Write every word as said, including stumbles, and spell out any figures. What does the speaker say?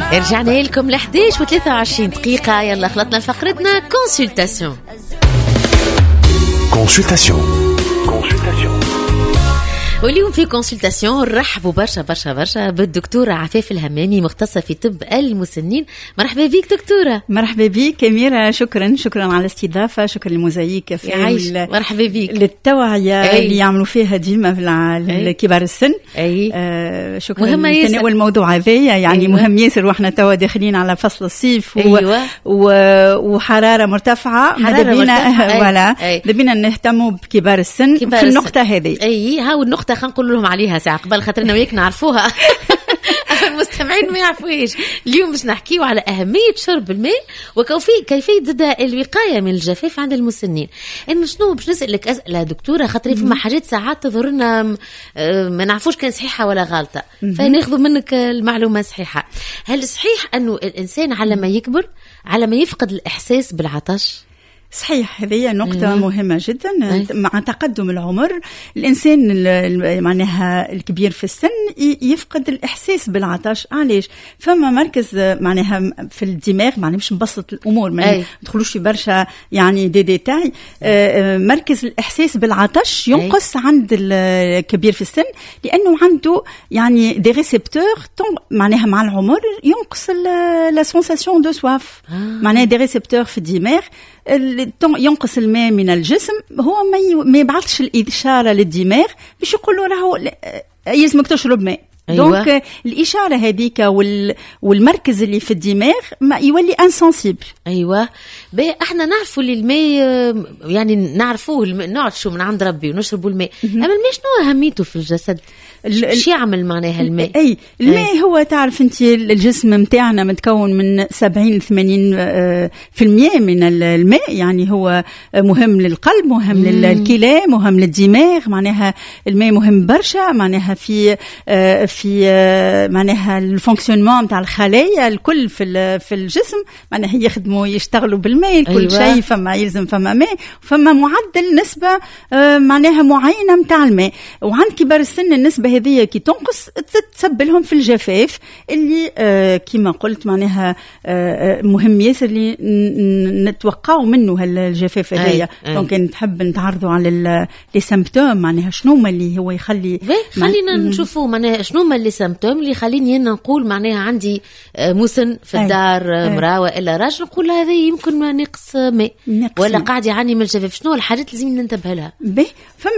رجعنا لكم ل إحدى عشر وثلاثة وعشرين دقيقة. يلا خلطنا فقرتنا كونسلتاسيون. كونسلتاسيون كونسلتاسيون واليوم في كونسلتاسيون رحبوا برشا برشا برشا بالدكتورة عفاف الهمامي مختصة في طب المسنين. مرحبا بيك دكتورة. مرحبا بيك أميرة، شكرا شكرا على الاستضافة، شكرا للموزايك في عايش. مرحبا بيك للتوعية أي. اللي يعملوا فيها ديما في كبار السن. أي. آه شكرا مهمة ياسر والموضوع هذا يعني أيوة. مهم ياسر واحنا توا داخلين على فصل الصيف و... أيوة. و... وحرارة مرتفعة، حرارة مرتفعة ولا دبينا نهتموا بكبار السن كبار في النقطة هذه. أي ها النقطة خلينا نقول لهم عليها ساعة قبل خاطرنا وياك نعرفوها. المستمعين ما يعرفوش. اليوم باش نحكيو على أهمية شرب الماء وكيفية كيفية ضد الوقاية من الجفاف عند المسنين. إنه شنو باش نسألك أسئلة دكتورة خاطر فما حاجات ساعات تظهرنا ما نعرفوش كان صحيحة ولا غلطة، فناخذ منك المعلومة صحيحة. هل صحيح أنه الإنسان على ما يكبر على ما يفقد الإحساس بالعطش؟ صحيح، هذه نقطة مهمة جدا. مع تقدم العمر الإنسان معناها الكبير في السن يفقد الإحساس بالعطش. علاش؟ فما مركز معناها في الدماغ، معناها مش نبسط الأمور ما ندخلوش في برشا يعني دي ديتاي. مركز الإحساس بالعطش ينقص عند الكبير في السن لأنه عنده يعني دي ريسبتور معناها مع العمر ينقص لا سونساسيون دو سواف. معناها دي ريسبتور في الدماغ ينقص الماء من الجسم، هو ما يبعثش الإشارة للدماغ باش يقولوا راهو يلزمك تشرب ماء. أيوة. دونك الإشارة هذيك وال... والمركز اللي في الدماغ ما يولي انسنسيبل. أيوة. بي احنا نعرفوا اللي الماء يعني نعرفوه نعطشوا من عند ربي ونشربوا الماء، أما الماء شنو أهميته في الجسد؟ ايش يعمل معناها الماء؟ اي الماء أي. هو تعرف انت الجسم متاعنا متكون من سبعين لثمانين في المية من الماء، يعني هو مهم للقلب، مهم مم. للكلى، مهم للدماغ. معناها الماء مهم برشا معناها في في معناها الفونكسيونمون نتاع الخلايا الكل في في الجسم، معناها يخدموا يشتغلوا بالماء كل أيوة. شيء فما يلزم فما ماء، فما معدل نسبة معناها معينة نتاع الماء. وعند كبار السن النسبة هذه كي تنقص تسبب لهم في الجفاف اللي آه كما قلت معناها آه مهم ياسر اللي نتوقعوا منه هالجفاف هذايا. دونك نحب نتعرضوا على لي سيمبتوم معناها شنو ما اللي هو يخلي خلينا نشوفوا معناها شنو ما اللي سيمبتوم اللي خليني انا نقول معناها عندي مسن في الدار امراه والا راجل نقول هذا يمكن نقص ماء ولا قاعد يعاني من الجفاف. شنو الحاجات اللي لازم ننتبه لها؟